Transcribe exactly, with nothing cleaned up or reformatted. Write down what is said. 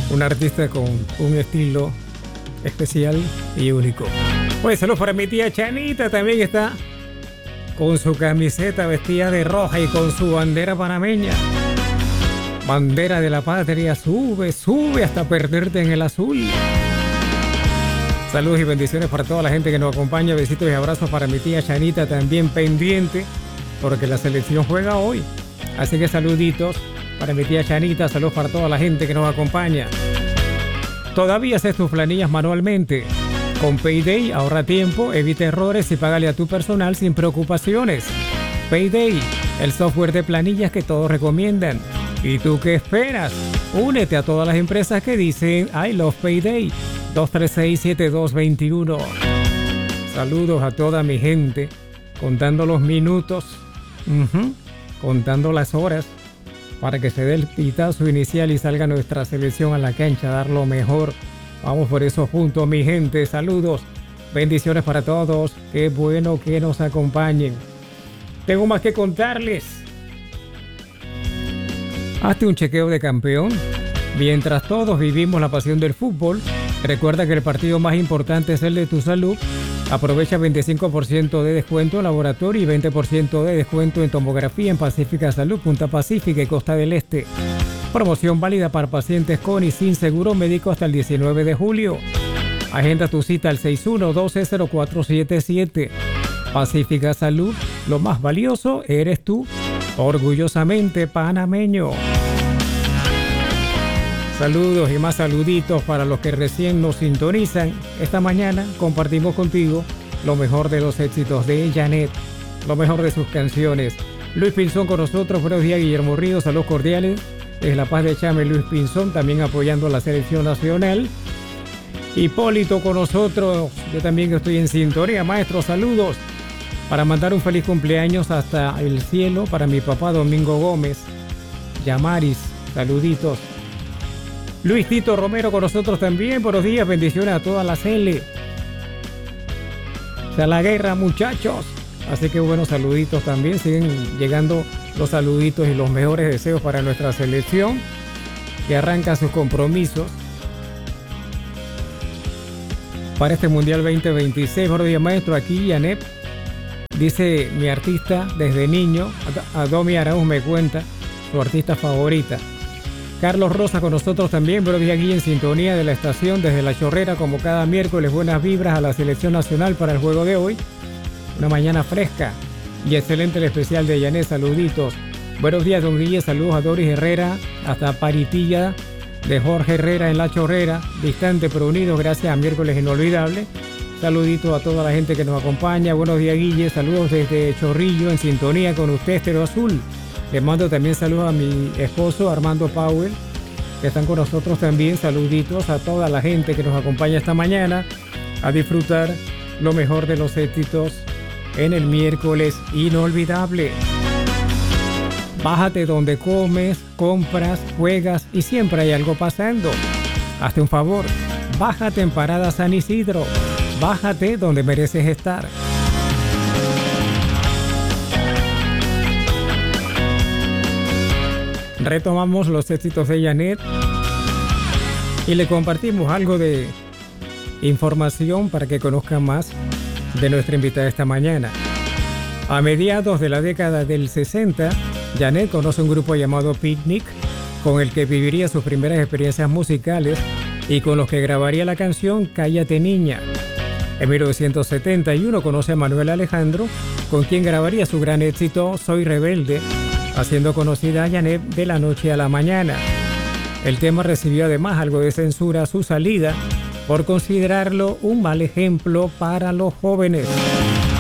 Un artista con un estilo especial y único. Pues saludos para mi tía Chanita, también está con su camiseta vestida de roja y con su bandera panameña. Bandera de la patria, sube, sube hasta perderte en el azul. Saludos y bendiciones para toda la gente que nos acompaña. Besitos y abrazos para mi tía Chanita, también pendiente, porque la selección juega hoy. Así que saluditos para mi tía Chanita, saludos para toda la gente que nos acompaña. ¿Todavía haces tus planillas manualmente? Con Payday ahorra tiempo, evita errores y págale a tu personal sin preocupaciones. Payday, el software de planillas que todos recomiendan. ¿Y tú qué esperas? Únete a todas las empresas que dicen I love Payday. dos tres seis, siete dos dos uno. Saludos a toda mi gente, contando los minutos, uh-huh, contando las horas, para que se dé el pitazo inicial y salga nuestra selección a la cancha a dar lo mejor. Vamos por eso juntos, mi gente. Saludos, bendiciones para todos. Qué bueno que nos acompañen. Tengo más que contarles. Hazte un chequeo de campeón. Mientras todos vivimos la pasión del fútbol, recuerda que el partido más importante es el de tu salud. Aprovecha veinticinco por ciento de descuento en laboratorio y veinte por ciento de descuento en tomografía en Pacífica Salud, Punta Pacífica y Costa del Este. Promoción válida para pacientes con y sin seguro médico hasta el diecinueve de julio. Agenda tu cita al seis uno uno dos cero cuatro siete siete. Pacífica Salud, lo más valioso eres tú. Orgullosamente panameño. Saludos y más saluditos para los que recién nos sintonizan. Esta mañana compartimos contigo lo mejor de los éxitos de Janet, lo mejor de sus canciones. Luis Pinzón con nosotros, buenos días Guillermo Ríos, saludos cordiales. Desde La Paz de Chame, Luis Pinzón, también apoyando a la selección nacional. Hipólito con nosotros, yo también estoy en sintonía, maestro, saludos. Para mandar un feliz cumpleaños hasta el cielo para mi papá Domingo Gómez, Yamaris, saluditos. Luis Tito Romero con nosotros también, buenos días, bendiciones a toda la Cele. O sea, la guerra, muchachos. Así que buenos saluditos también, siguen llegando los saluditos y los mejores deseos para nuestra selección que arranca sus compromisos para este Mundial veinte veintiséis. Buenos días, maestro, aquí Janet, dice mi artista desde niño. Adomi Arauz me cuenta su artista favorita. Carlos Rosa con nosotros también, buenos días aquí en sintonía de la estación desde La Chorrera, como cada miércoles, buenas vibras a la selección nacional para el juego de hoy. Una mañana fresca y excelente el especial de Janet, saluditos. Buenos días, don Guille, saludos a Doris Herrera, hasta Paritilla de Jorge Herrera en La Chorrera, distante pero unidos, gracias a miércoles inolvidable. Saluditos a toda la gente que nos acompaña. Buenos días, Guille, saludos desde Chorrillo en sintonía con usted, Estero Azul. Les mando también saludos a mi esposo Armando Powell, que están con nosotros también. Saluditos a toda la gente que nos acompaña esta mañana a disfrutar lo mejor de los éxitos en el miércoles inolvidable. Bájate donde comes, compras, juegas y siempre hay algo pasando. Hazte un favor, bájate en Parada San Isidro. Bájate donde mereces estar. Retomamos los éxitos de Janet y le compartimos algo de información para que conozcan más de nuestra invitada esta mañana. A mediados de la década del sesenta, Janet conoce un grupo llamado Picnic, con el que viviría sus primeras experiencias musicales y con los que grabaría la canción Cállate Niña. En mil novecientos setenta y uno conoce a Manuel Alejandro, con quien grabaría su gran éxito Soy Rebelde, haciendo conocida a Janet de la noche a la mañana. El tema recibió además algo de censura a su salida por considerarlo un mal ejemplo para los jóvenes.